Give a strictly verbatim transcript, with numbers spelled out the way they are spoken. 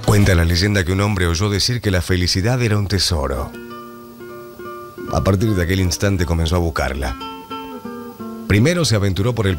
Cuenta la leyenda que un hombre oyó decir que la felicidad era un tesoro. A partir de aquel instante comenzó a buscarla. Primero se aventuró por el